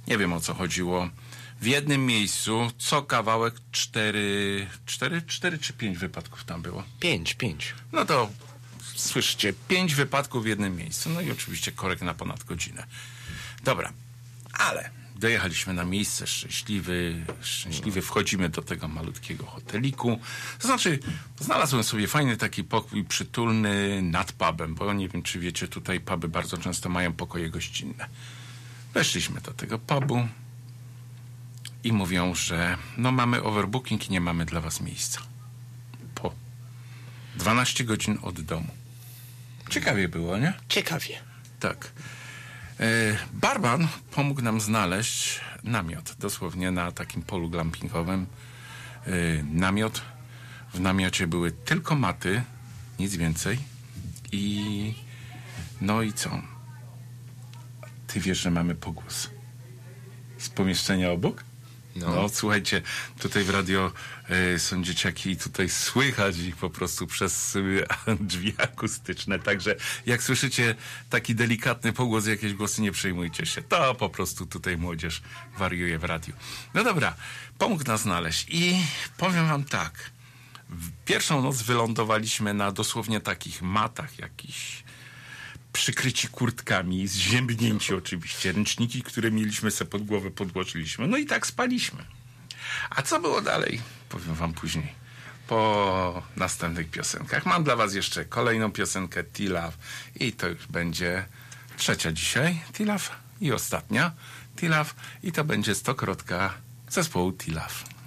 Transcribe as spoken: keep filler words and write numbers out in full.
Nie wiem, o co chodziło. W jednym miejscu co kawałek cztery, cztery, cztery czy pięć wypadków tam było? Pięć, pięć. No to słyszycie, pięć wypadków w jednym miejscu. No i oczywiście korek na ponad godzinę. Dobra, ale dojechaliśmy na miejsce, szczęśliwy, szczęśliwy, wchodzimy do tego malutkiego hoteliku. To znaczy, znalazłem sobie fajny taki pokój przytulny nad pubem, bo nie wiem, czy wiecie, tutaj puby bardzo często mają pokoje gościnne. Weszliśmy do tego pubu i mówią, że no mamy overbooking i nie mamy dla was miejsca. Po dwanaście godzin od domu. Ciekawie było, nie? Ciekawie. Tak. E, barman pomógł nam znaleźć namiot, dosłownie na takim polu glampingowym. E, namiot. W namiocie były tylko maty, nic więcej. I no i co? Ty wiesz, że mamy pogłos z pomieszczenia obok? No, no słuchajcie, tutaj w radio y, są dzieciaki i tutaj słychać ich po prostu przez y, drzwi akustyczne. Także jak słyszycie taki delikatny pogłos, jakieś głosy, nie przejmujcie się. To po prostu tutaj młodzież wariuje w radiu. No dobra, pomógł nas znaleźć i powiem wam tak. W pierwszą noc wylądowaliśmy na dosłownie takich matach jakichś, przykryci kurtkami, zziębnięci oczywiście, ręczniki, które mieliśmy sobie pod głowę, podłożyliśmy. No i tak spaliśmy. A co było dalej? Powiem wam później. Po następnych piosenkach. Mam dla was jeszcze kolejną piosenkę T-Love i to już będzie trzecia dzisiaj T-Love i ostatnia T-Love i to będzie stokrotka zespołu T-Love.